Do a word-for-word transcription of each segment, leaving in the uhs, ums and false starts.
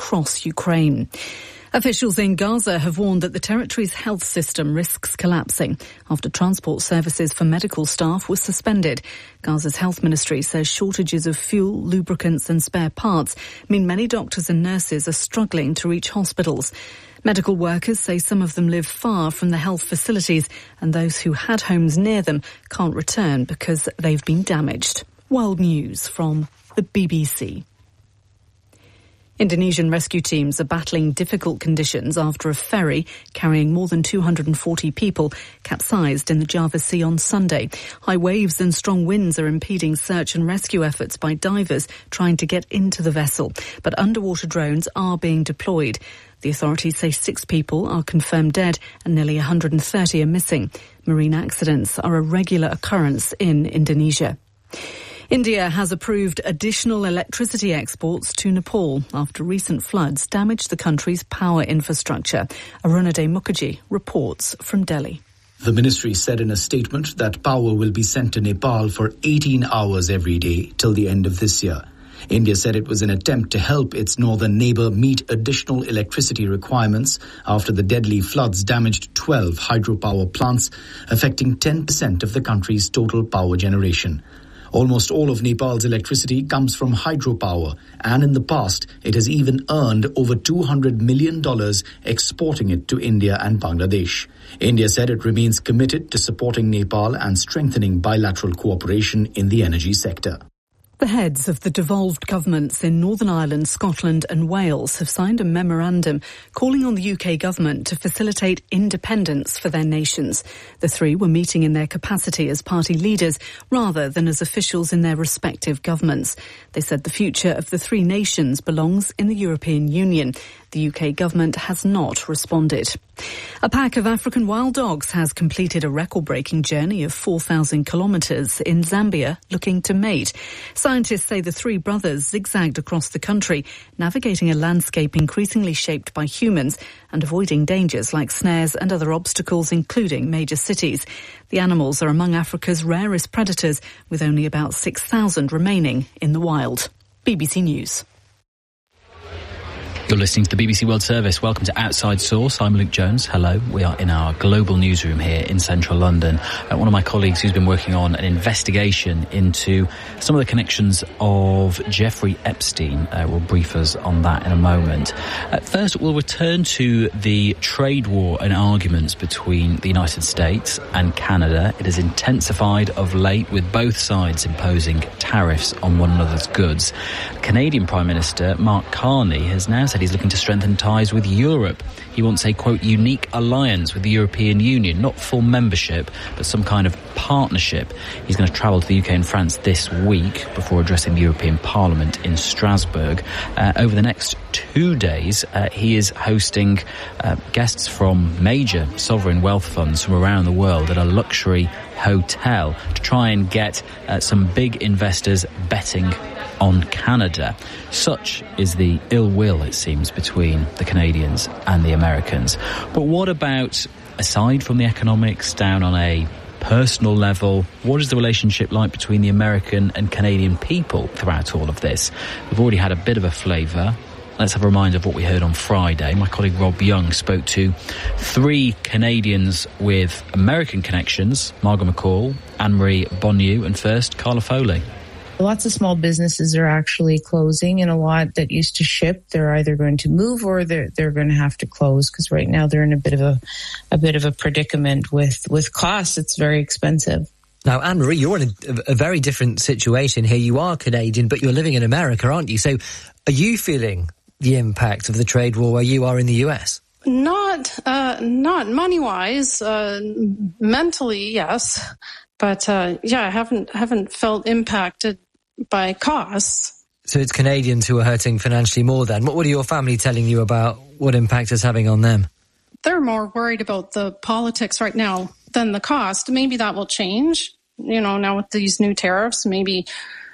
across Ukraine. Officials in Gaza have warned that the territory's health system risks collapsing after transport services for medical staff were suspended. Gaza's health ministry says shortages of fuel, lubricants and spare parts mean many doctors and nurses are struggling to reach hospitals. Medical workers say some of them live far from the health facilities, and those who had homes near them can't return because they've been damaged. World News from the B B C. Indonesian rescue teams are battling difficult conditions after a ferry carrying more than two hundred forty people capsized in the Java Sea on Sunday. High waves and strong winds are impeding search and rescue efforts by divers trying to get into the vessel, but underwater drones are being deployed. The authorities say six people are confirmed dead and nearly one hundred thirty are missing. Marine accidents are a regular occurrence in Indonesia. India has approved additional electricity exports to Nepal after recent floods damaged the country's power infrastructure. Arunadhay Mukherjee reports from Delhi. The ministry said in a statement that power will be sent to Nepal for eighteen hours every day till the end of this year. India said it was an attempt to help its northern neighbour meet additional electricity requirements after the deadly floods damaged twelve hydropower plants, affecting ten percent of the country's total power generation. Almost all of Nepal's electricity comes from hydropower, and in the past, it has even earned over two hundred million dollars exporting it to India and Bangladesh. India said it remains committed to supporting Nepal and strengthening bilateral cooperation in the energy sector. The heads of the devolved governments in Northern Ireland, Scotland and Wales have signed a memorandum calling on the U K government to facilitate independence for their nations. The three were meeting in their capacity as party leaders rather than as officials in their respective governments. They said the future of the three nations belongs in the European Union. The U K government has not responded. A pack of African wild dogs has completed a record-breaking journey of four thousand kilometres in Zambia looking to mate. Scientists say the three brothers zigzagged across the country, navigating a landscape increasingly shaped by humans and avoiding dangers like snares and other obstacles, including major cities. The animals are among Africa's rarest predators, with only about six thousand remaining in the wild. B B C News. You're listening to the B B C World Service. Welcome to Outside Source. I'm Luke Jones. Hello. We are in our global newsroom here in central London. Uh, one of my colleagues who's been working on an investigation into some of the connections of Jeffrey Epstein uh, will brief us on that in a moment. Uh, first, we'll return to the trade war and arguments between the United States and Canada. It has intensified of late, with both sides imposing tariffs on one another's goods. Canadian Prime Minister Mark Carney has now said he's looking to strengthen ties with Europe. He wants a, quote, unique alliance with the European Union, not full membership, but some kind of partnership. He's going to travel to the U K and France this week before addressing the European Parliament in Strasbourg. Uh, over the next two days, uh, he is hosting uh, guests from major sovereign wealth funds from around the world at a luxury hotel to try and get uh, some big investors betting on Canada. Such is the ill will, it seems, between the Canadians and the Americans. But what about, aside from the economics, down on a personal level, what is the relationship like between the American and Canadian people throughout all of this? We've already had a bit of a flavour. Let's have a reminder of what we heard on Friday. My colleague Rob Young spoke to three Canadians with American connections: Margot McCall, Anne-Marie Bonneau, and first, Carla Foley. Lots of small businesses are actually closing, and a lot that used to ship, they're either going to move or they're they're going to have to close, because right now they're in a bit of a a bit of a predicament with with costs. It's very expensive. Now, Anne-Marie, you're in a, a very different situation here. You are Canadian, but you're living in America, aren't you? So, are you feeling the impact of the trade war where you are in the U S? Not uh, not money wise, uh, mentally, yes, but uh, yeah, I haven't haven't felt impacted by costs. So it's Canadians who are hurting financially more then. What, what are your family telling you about what impact it's having on them? They're more worried about the politics right now than the cost. Maybe that will change, you know, now with these new tariffs. Maybe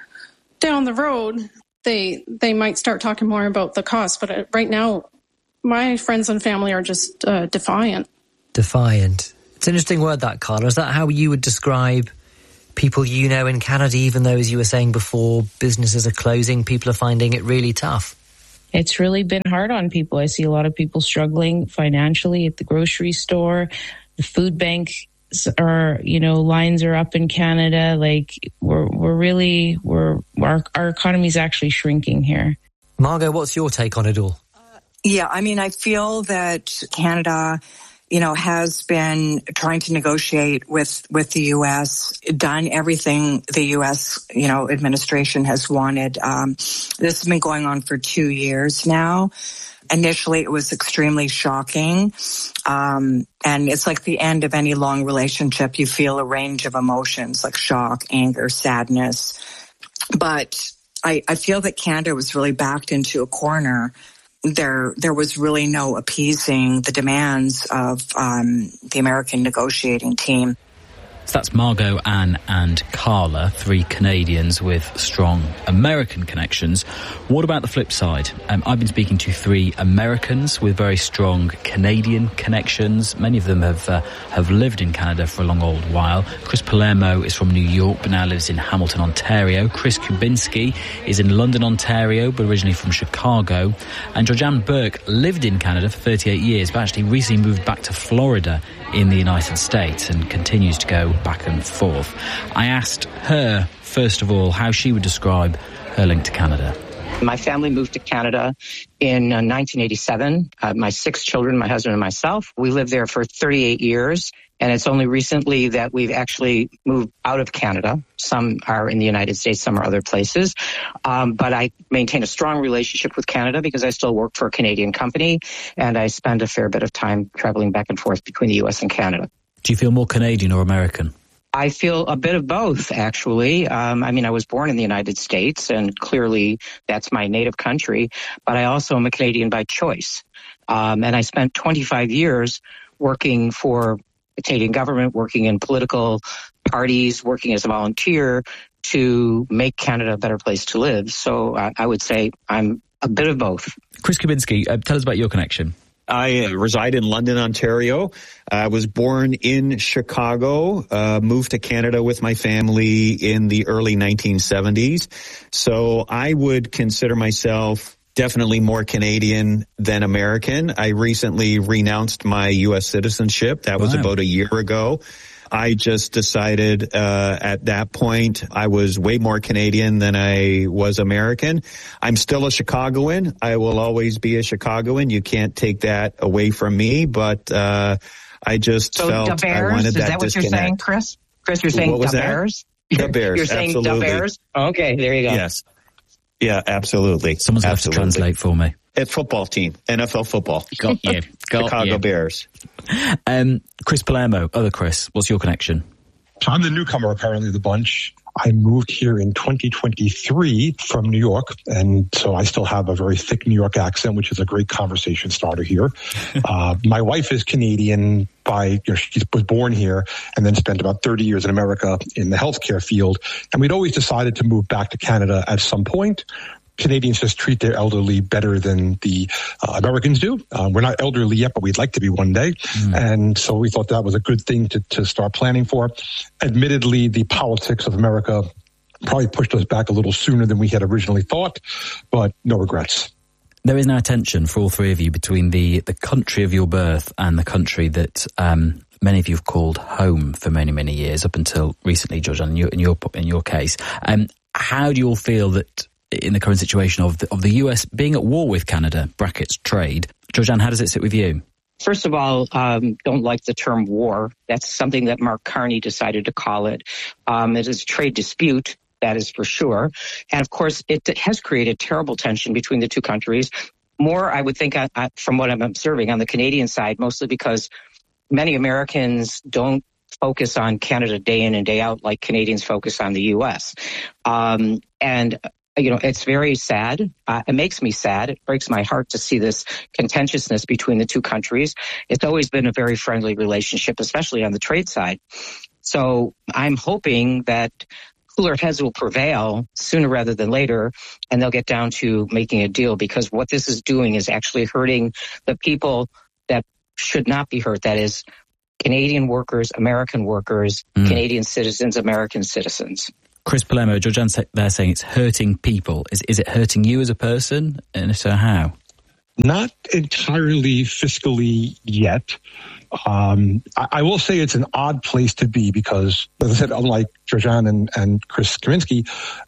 down the road, they they might start talking more about the cost. But right now, my friends and family are just uh, defiant. Defiant. It's an interesting word, that, Carla. Is that how you would describe people you know in Canada, even though, as you were saying before, businesses are closing, people are finding it really tough? it's really been hard on people. I see a lot of people struggling financially at the grocery store. The food bank are, you know, lines are up in Canada. Like we're we're really we're our our economy is actually shrinking here. Margot, what's your take on it all? Yeah, I mean, I feel that Canada, you know, has been trying to negotiate with, with the U S, done everything the U S, you know, administration has wanted. Um, this has been going on for two years now. Initially, it was extremely shocking. Um, and it's like the end of any long relationship. You feel a range of emotions like shock, anger, sadness. But I, I feel that Canada was really backed into a corner. There, there was really no appeasing the demands of um, the American negotiating team. So that's Margot, Anne and Carla, three Canadians with strong American connections. What about the flip side? Um, I've been speaking to three Americans with very strong Canadian connections. Many of them have uh, have lived in Canada for a long old while. Chris Palermo is from New York but now lives in Hamilton, Ontario. Chris Kubinski is in London, Ontario, but originally from Chicago. And Georgianne Burke lived in Canada for thirty-eight years but actually recently moved back to Florida in the United States and continues to go back and forth. I asked her, first of all, how she would describe her link to Canada. My family moved to Canada in uh, nineteen eighty-seven. Uh, my six children, my husband and myself, we lived there for thirty-eight years. And it's only recently that we've actually moved out of Canada. Some are in the United States, some are other places. Um, but I maintain a strong relationship with Canada because I still work for a Canadian company, and I spend a fair bit of time traveling back and forth between the U S and Canada. Do you feel more Canadian or American? I feel a bit of both, actually. Um, I mean, I was born in the United States, and clearly that's my native country, but I also am a Canadian by choice. Um, and I spent twenty-five years working for the Canadian government, working in political parties, working as a volunteer to make Canada a better place to live. So uh, I would say I'm a bit of both. Chris Kubinski, uh, tell us about your connection. I reside in London, Ontario. I was born in Chicago, uh, moved to Canada with my family in the early nineteen seventies. So I would consider myself definitely more Canadian than American. I recently renounced my U S citizenship. That was wow. about a year ago. I just decided uh at that point I was way more Canadian than I was American. I'm still a Chicagoan. I will always be a Chicagoan. You can't take that away from me, but uh I just so felt the Bears, I wanted is that, that what disconnect. You're saying, Chris? Chris, you're saying what was the that? Bears? The Bears, You're saying absolutely. the Bears? Okay, there you go. Yes. Yeah, absolutely. Someone's going to translate for me. A football team, N F L football. Got you. Got Chicago you. Bears. Um, Chris Palermo, other Chris, what's your connection? I'm the newcomer, apparently, of the bunch. I moved here in twenty twenty-three from New York, and so I still have a very thick New York accent, which is a great conversation starter here. uh, my wife is Canadian by, you know, she was born here and then spent about thirty years in America in the healthcare field. And we'd always decided to move back to Canada at some point. Canadians just treat their elderly better than the uh, Americans do. Uh, we're not elderly yet, but we'd like to be one day. Mm. And so we thought that was a good thing to, to start planning for. Admittedly, the politics of America probably pushed us back a little sooner than we had originally thought, but no regrets. There is now tension for all three of you between the, the country of your birth and the country that um, many of you have called home for many, many years, up until recently, Georgianne, in your, in your, in your case. Um, how do you all feel that in the current situation of the, of the U S being at war with Canada, brackets trade? Georgianne, how does it sit with you? First of all, um, don't like the term war. That's something that Mark Carney decided to call it. Um, it is a trade dispute, that is for sure. And of course, it has created terrible tension between the two countries. More, I would think, uh, from what I'm observing on the Canadian side, mostly because many Americans don't focus on Canada day in and day out like Canadians focus on the U S. Um, and You know, it's very sad. Uh, it makes me sad. It breaks my heart to see this contentiousness between the two countries. It's always been a very friendly relationship, especially on the trade side. So I'm hoping that cooler heads will prevail sooner rather than later, and they'll get down to making a deal, because what this is doing is actually hurting the people that should not be hurt. That is Canadian workers, American workers, mm. Canadian citizens, American citizens. Chris Palermo, Georgianne's there saying it's hurting people. Is is it hurting you as a person? And if so, how? Not entirely fiscally yet. Um, I, I will say it's an odd place to be because, as I said, unlike Georgianne and, and Chris Kaminski,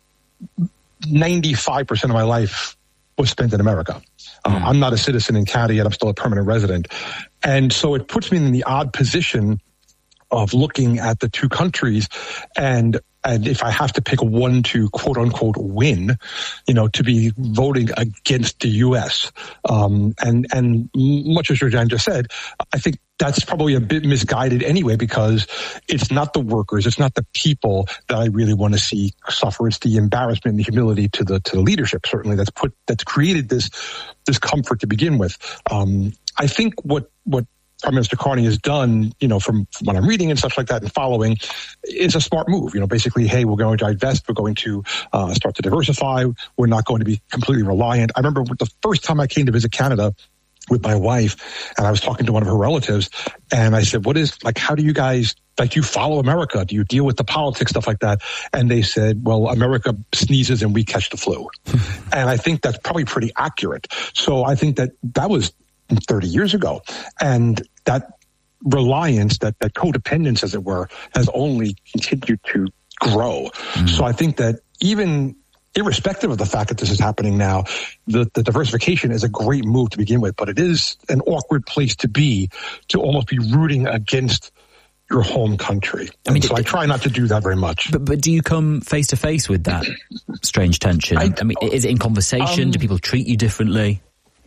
ninety-five percent of my life was spent in America. Uh, I'm not a citizen in Canada yet. I'm still a permanent resident. And so it puts me in the odd position of looking at the two countries and And if I have to pick one to quote unquote win, you know, to be voting against the U S. Um, and, and much as Georgianne just said, I think that's probably a bit misguided anyway, because it's not the workers, it's not the people that I really want to see suffer. It's the embarrassment and the humility to the, to the leadership, certainly, that's put, that's created this, this comfort to begin with. Um, I think what, what, Prime Minister Carney has done, you know, from, from what I'm reading and stuff like that and following, is a smart move. You know, basically, hey, we're going to divest, we're going to uh, start to diversify, we're not going to be completely reliant. I remember the first time I came to visit Canada with my wife, and I was talking to one of her relatives, and I said, what is, like, how do you guys, like, do you follow America? Do you deal with the politics, stuff like that? And they said, well, America sneezes and we catch the flu. And I think that's probably pretty accurate. So I think that that was thirty years ago. And that reliance, that, that codependence, as it were, has only continued to grow. Mm. So I think that even irrespective of the fact that this is happening now, the, the diversification is a great move to begin with, but it is an awkward place to be, to almost be rooting against your home country. I mean, so I try not to do that very much. But, but do you come face to face with that strange tension? I, I mean, is it in conversation? Um, do people treat you differently?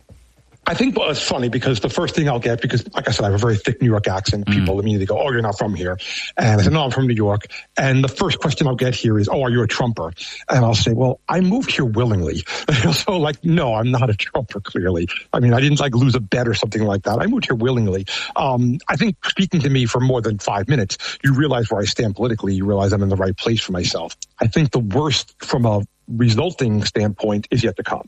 I think well, it's funny because the first thing I'll get, because like I said, I have a very thick New York accent. People mm. immediately go, oh, you're not from here. And I said, no, I'm from New York. And the first question I'll get here is, oh, are you a Trumper? And I'll say, well, I moved here willingly. So like, no, I'm not a Trumper, clearly. I mean, I didn't like lose a bet or something like that. I moved here willingly. Um, I think speaking to me for more than five minutes, you realize where I stand politically. You realize I'm in the right place for myself. I think the worst from a resulting standpoint is yet to come.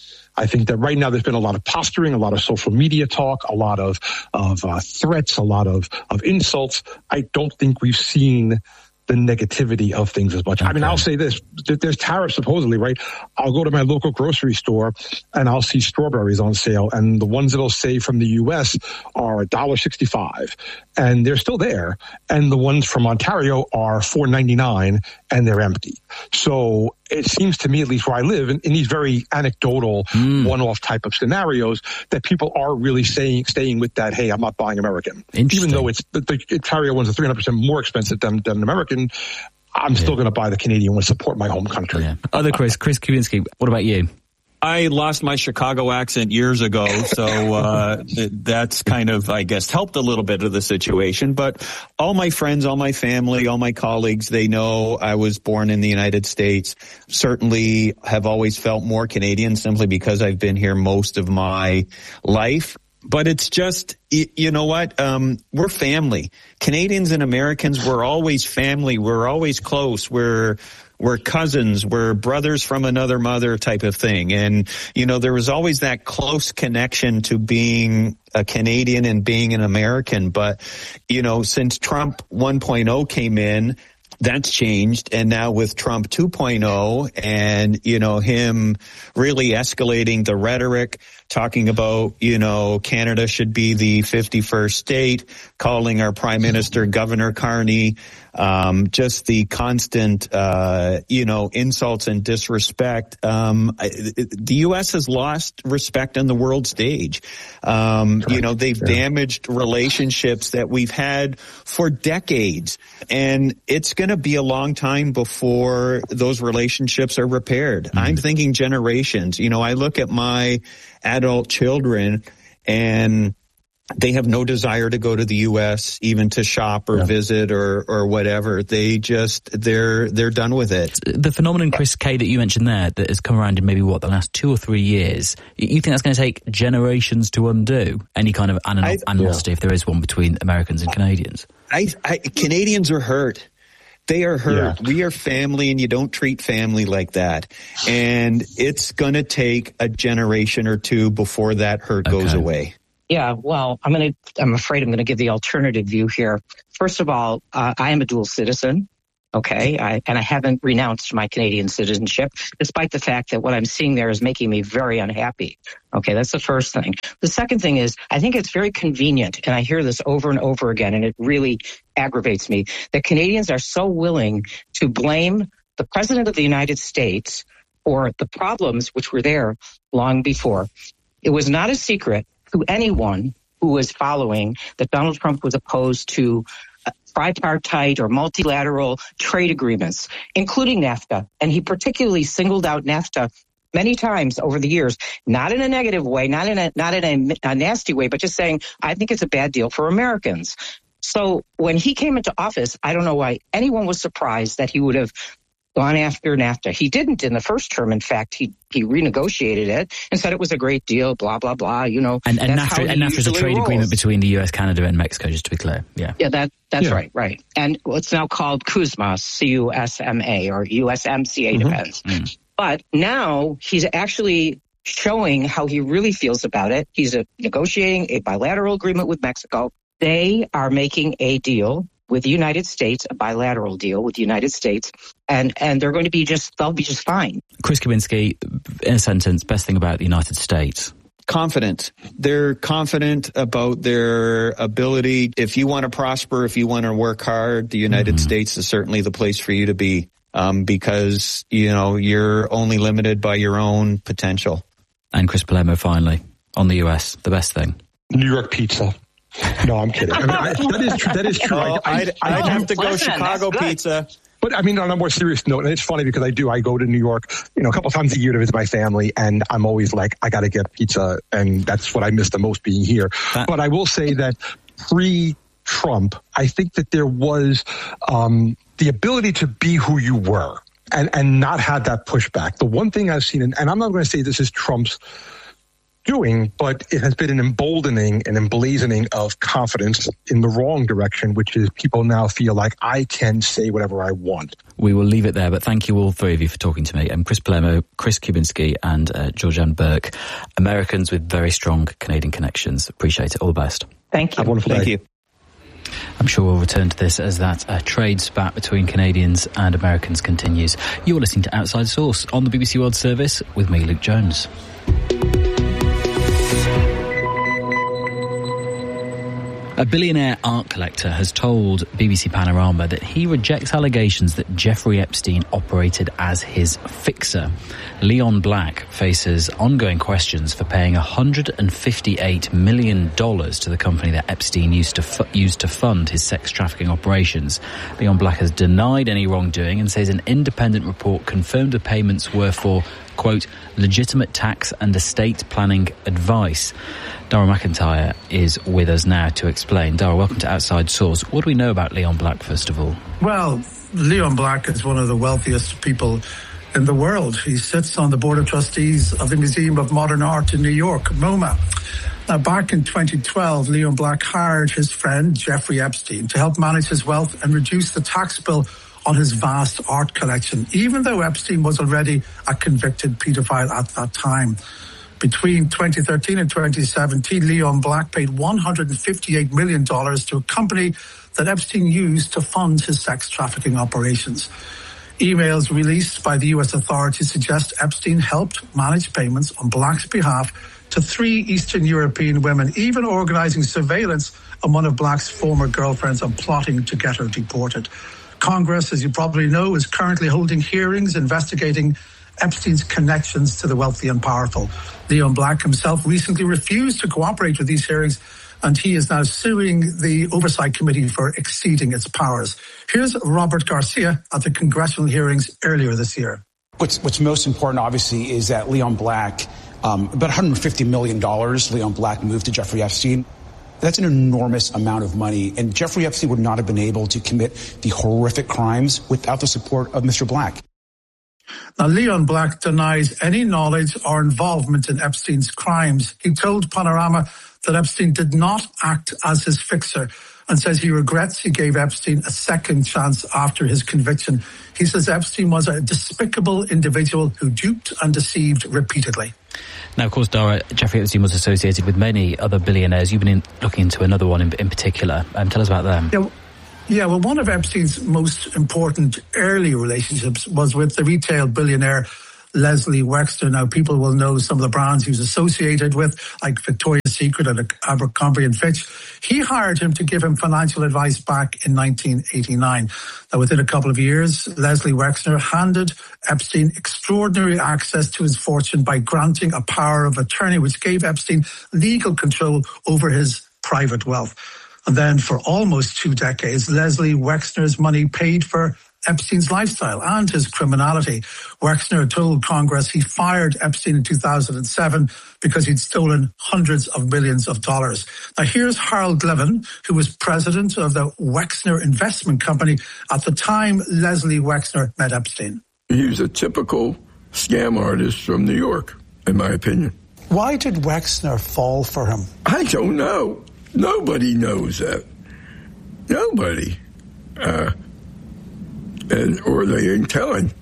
I think that right now there's been a lot of posturing, a lot of social media talk, a lot of of uh, threats, a lot of, of insults. I don't think we've seen the negativity of things as much. Okay. I mean, I'll say this. There's tariffs supposedly, right? I'll go to my local grocery store and I'll see strawberries on sale, and the ones that'll say from the U S are one dollar sixty-five, and they're still there. And the ones from Ontario are four ninety-nine, and they're empty. So it seems to me, at least where I live, in, in these very anecdotal, mm. one-off type of scenarios, that people are really saying, staying with that, hey, I'm not buying American. Even though it's the, the Ontario ones are three hundred percent more expensive than, than an American, I'm yeah. still going to buy the Canadian one, support my home country. Yeah. Other Chris, Chris Kaminski, what about you? I lost my Chicago accent years ago, so uh that's kind of, I guess, helped a little bit of the situation. But all my friends, all my family, all my colleagues, they know I was born in the United States. Certainly have always felt more Canadian simply because I've been here most of my life. But it's just, you know what, um, we're family. Canadians and Americans, we're always family. We're always close. We're We're cousins, we're brothers from another mother type of thing. And, you know, there was always that close connection to being a Canadian and being an American. But, you know, since Trump one point oh came in, that's changed. And now with Trump two point oh and, you know, him really escalating the rhetoric, talking about, you know, Canada should be the fifty-first state, calling our Prime Minister Governor Carney, um, just the constant, uh, you know, insults and disrespect. Um, the U S has lost respect on the world stage. Um, you know, they've yeah. damaged relationships that we've had for decades. And it's going to be a long time before those relationships are repaired. Mm-hmm. I'm thinking generations. You know, I look at my adult children and they have no desire to go to the U S, even to shop or yeah. visit or, or whatever. They just, they're, they're done with it. The phenomenon, Chris Kay, that you mentioned there, that has come around in maybe, what, the last two or three years, you think that's going to take generations to undo any kind of anim- I, animosity, yeah. if there is one, between Americans and Canadians? I, I Canadians are hurt. They are hurt. Yeah. We are family, and you don't treat family like that. And it's going to take a generation or two before that hurt okay. goes away. Yeah, well, I'm going to, I'm afraid I'm going to give the alternative view here. First of all, uh, I am a dual citizen. Okay, I, and I haven't renounced my Canadian citizenship, despite the fact that what I'm seeing there is making me very unhappy. Okay, that's the first thing. The second thing is, I think it's very convenient, and I hear this over and over again, and it really aggravates me, that Canadians are so willing to blame the President of the United States for the problems which were there long before. It was not a secret to anyone who was following that Donald Trump was opposed to tripartite or multilateral trade agreements, including NAFTA. And he particularly singled out NAFTA many times over the years, not in a negative way, not in a not in a, a nasty way, but just saying, I think it's a bad deal for Americans. So when he came into office, I don't know why anyone was surprised that he would have gone after NAFTA. He didn't in the first term. In fact, he he renegotiated it and said it was a great deal, blah, blah, blah, you know. And, and NAFTA, and NAFTA is a trade rolls. agreement between the U S, Canada, and Mexico, just to be clear. Yeah, yeah, that that's yeah. right, right. And it's now called CUSMA, C U S M A, or U S M C A, mm-hmm. depends. Mm. But now he's actually showing how he really feels about it. He's a, negotiating a bilateral agreement with Mexico. They are making a deal with the United States, a bilateral deal with the United States, and, and they're going to be just, they'll be just fine. Chris Kubinski, in a sentence, best thing about the United States? Confident. They're confident about their ability. If you want to prosper, if you want to work hard, the United mm-hmm. States is certainly the place for you to be, um, because, you know, you're only limited by your own potential. And Chris Palermo, finally, on the U S, the best thing? New York pizza. No, I'm kidding. I mean, I, that is true. That is true. Oh, I, I'd, I, I'd I have to go Chicago pizza. But I mean, on a more serious note, and it's funny because I do, I go to New York, you know, a couple times a year to visit my family, and I'm always like, I got to get pizza, and that's what I miss the most being here. That, but I will say that pre-Trump, I think that there was um, the ability to be who you were and, and not have that pushback. The one thing I've seen, and, and I'm not going to say this is Trump's doing, but it has been an emboldening and emblazoning of confidence in the wrong direction, which is people now feel like I can say whatever I want. We will leave it there, but thank you all three of you for talking to me. I'm Chris Palermo, Chris Kubinski, and uh, Georgianne Burke, Americans with very strong Canadian connections. Appreciate it. All the best. Thank you. Have a wonderful Thank day. you. I'm sure we'll return to this as that uh, trade spat between Canadians and Americans continues. You're listening to Outside Source on the B B C World Service with me, Luke Jones. A billionaire art collector has told B B C Panorama that he rejects allegations that Jeffrey Epstein operated as his fixer. Leon Black faces ongoing questions for paying one hundred fifty-eight million dollars to the company that Epstein used to fu- used to fund his sex trafficking operations. Leon Black has denied any wrongdoing and says an independent report confirmed the payments were for, quote, legitimate tax and estate planning advice. Dara McIntyre is with us now to explain. Dara, welcome to Outside Source. What do we know about Leon Black, first of all? Well, Leon Black is one of the wealthiest people in the world. He sits on the board of trustees of the Museum of Modern Art in New York, MoMA. Now, back in twenty twelve, Leon Black hired his friend Jeffrey Epstein to help manage his wealth and reduce the tax bill on his vast art collection, even though Epstein was already a convicted paedophile at that time. Between twenty thirteen and twenty seventeen, Leon Black paid one hundred fifty-eight million dollars to a company that Epstein used to fund his sex trafficking operations. Emails released by the U S authorities suggest Epstein helped manage payments on Black's behalf to three Eastern European women, even organizing surveillance on one of Black's former girlfriends and plotting to get her deported. Congress, as you probably know, is currently holding hearings investigating Epstein's connections to the wealthy and powerful. Leon Black himself recently refused to cooperate with these hearings, and he is now suing the Oversight Committee for exceeding its powers. Here's Robert Garcia at the congressional hearings earlier this year. What's, what's most important, obviously, is that Leon Black, um, about one hundred fifty million dollars Leon Black moved to Jeffrey Epstein. That's an enormous amount of money, and Jeffrey Epstein would not have been able to commit the horrific crimes without the support of Mister Black. Now, Leon Black denies any knowledge or involvement in Epstein's crimes. He told Panorama that Epstein did not act as his fixer and says he regrets he gave Epstein a second chance after his conviction. He says Epstein was a despicable individual who duped and deceived repeatedly. Now, of course, Dara, Jeffrey Epstein was associated with many other billionaires. You've been in, looking into another one in, in particular. Um, tell us about them. Yeah, Yeah, well, one of Epstein's most important early relationships was with the retail billionaire Leslie Wexner. Now, people will know some of the brands he was associated with, like Victoria's Secret and Abercrombie and Fitch. He hired him to give him financial advice back in nineteen eighty-nine. Now, within a couple of years, Leslie Wexner handed Epstein extraordinary access to his fortune by granting a power of attorney, which gave Epstein legal control over his private wealth. And then for almost two decades, Leslie Wexner's money paid for Epstein's lifestyle and his criminality. Wexner told Congress he fired Epstein in two thousand seven because he'd stolen hundreds of millions of dollars. Now here's Harold Levin, who was president of the Wexner Investment Company at the time Leslie Wexner met Epstein. He was a typical scam artist from New York, in my opinion. Why did Wexner fall for him? I don't know. Nobody knows that. Nobody. Uh... And, or they ain't telling.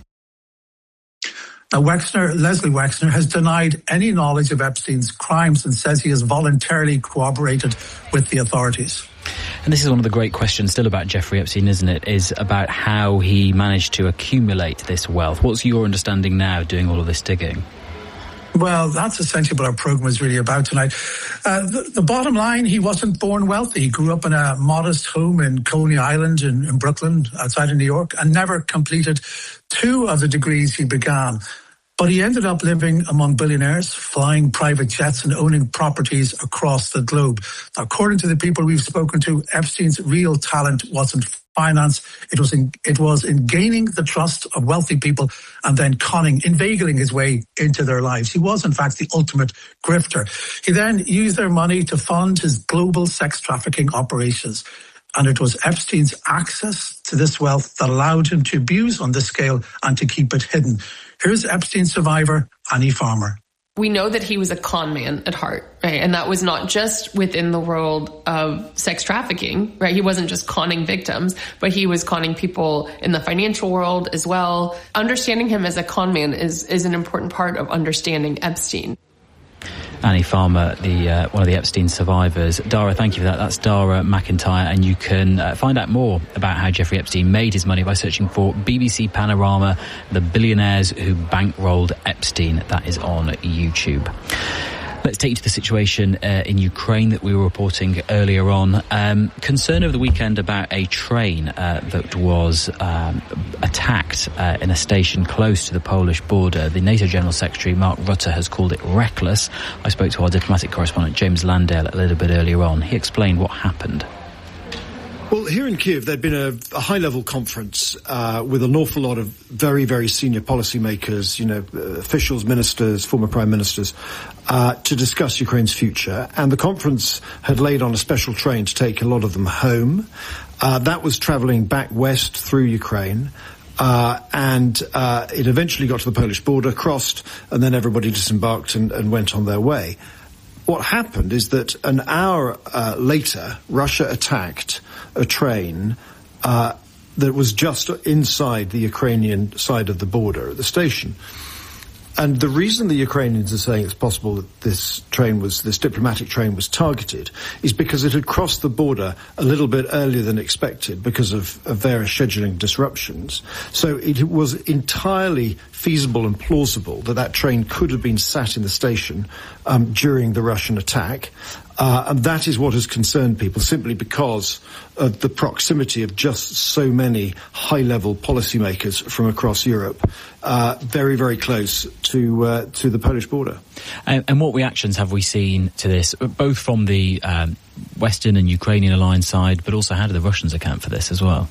Now, Wexner, Leslie Wexner, has denied any knowledge of Epstein's crimes and says he has voluntarily cooperated with the authorities. And this is one of the great questions still about Jeffrey Epstein, isn't it? Is about how he managed to accumulate this wealth. What's your understanding now, doing all of this digging? Well, that's essentially what our program is really about tonight. Uh, the, the bottom line, he wasn't born wealthy. He grew up in a modest home in Coney Island in, in Brooklyn, outside of New York, and never completed two of the degrees he began. But he ended up living among billionaires, flying private jets and owning properties across the globe. Now, according to the people we've spoken to, Epstein's real talent wasn't finance. It was in, it was in gaining the trust of wealthy people and then conning, inveigling his way into their lives. He was, in fact, the ultimate grifter. He then used their money to fund his global sex trafficking operations. And it was Epstein's access to this wealth that allowed him to abuse on this scale and to keep it hidden. Here's Epstein survivor Annie Farmer. We know that he was a con man at heart, right? And that was not just within the world of sex trafficking, right? He wasn't just conning victims, but he was conning people in the financial world as well. Understanding him as a con man is, is an important part of understanding Epstein. Annie Farmer, the uh, one of the Epstein survivors. Dara, thank you for that. That's Dara McIntyre, and you can uh, find out more about how Jeffrey Epstein made his money by searching for B B C Panorama, The Billionaires Who Bankrolled Epstein. That is on YouTube. Let's take you to the situation uh, in Ukraine that we were reporting earlier on. Um, concern over the weekend about a train uh, that was um, attacked uh, in a station close to the Polish border. The NATO General Secretary, Mark Rutte, has called it reckless. I spoke to our diplomatic correspondent, James Landale, a little bit earlier on. He explained what happened. Well, here in Kiev, there'd been a, a high-level conference uh, with an awful lot of very, very senior policymakers, you know, uh, officials, ministers, former prime ministers, uh, to discuss Ukraine's future. And the conference had laid on a special train to take a lot of them home. Uh, that was travelling back west through Ukraine. Uh, and uh, it eventually got to the Polish border, crossed, and then everybody disembarked and, and went on their way. What happened is that an hour uh, later, Russia attacked a train uh, that was just inside the Ukrainian side of the border at the station. And the reason the Ukrainians are saying it's possible that this train was, this diplomatic train was targeted is because it had crossed the border a little bit earlier than expected because of, of various scheduling disruptions. So it was entirely feasible and plausible that that train could have been sat in the station um, during the Russian attack. Uh, and that is what has concerned people, simply because of the proximity of just so many high-level policymakers from across Europe, uh, very, very close to uh, to the Polish border. And, and what reactions have we seen to this, both from the um, Western and Ukrainian alliance side, but also how do the Russians account for this as well?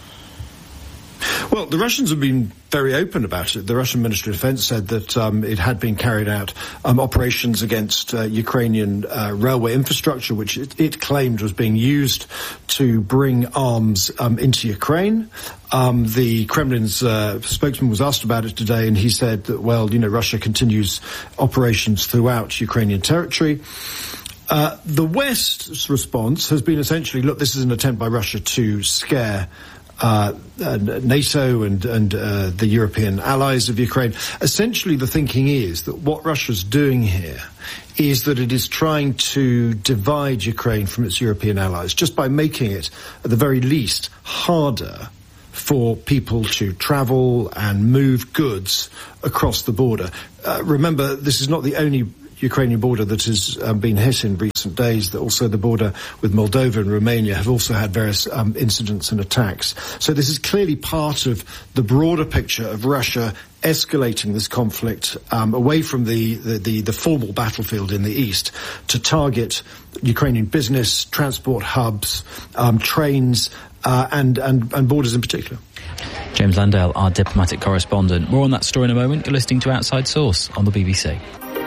Well, the Russians have been very open about it. The Russian Ministry of Defense said that um, it had been carried out um, operations against uh, Ukrainian uh, railway infrastructure, which it, it claimed was being used to bring arms um, into Ukraine. Um, the Kremlin's uh, spokesman was asked about it today, and he said that, well, you know, Russia continues operations throughout Ukrainian territory. Uh, the West's response has been essentially, look, this is an attempt by Russia to scare Uh, uh, NATO and, and uh, the European allies of Ukraine. Essentially, the thinking is that what Russia's doing here is that it is trying to divide Ukraine from its European allies, just by making it, at the very least, harder for people to travel and move goods across the border. Uh, remember, this is not the only Ukrainian border that has um, been hit in recent days. That also the border with Moldova and Romania have also had various um, incidents and attacks. So this is clearly part of the broader picture of Russia escalating this conflict um, away from the, the, the, the formal battlefield in the east to target Ukrainian business, transport hubs, um, trains, uh, and, and, and borders in particular. James Landale, our diplomatic correspondent. More on that story in a moment. You're listening to Outside Source on the B B C.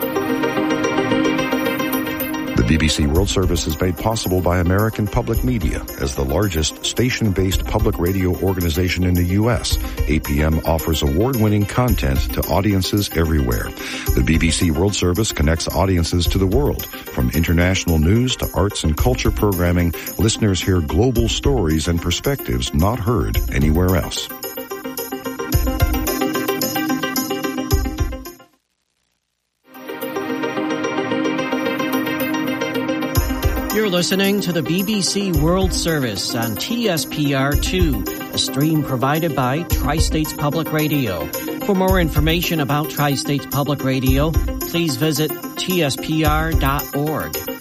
The B B C World Service is made possible by American Public Media. As the largest station-based public radio organization in the U S, A P M offers award-winning content to audiences everywhere. The B B C World Service connects audiences to the world. From international news to arts and culture programming, listeners hear global stories and perspectives not heard anywhere else. You're listening to the B B C World Service on T S P R two, a stream provided by Tri-States Public Radio. For more information about Tri-States Public Radio, please visit T S P R dot org.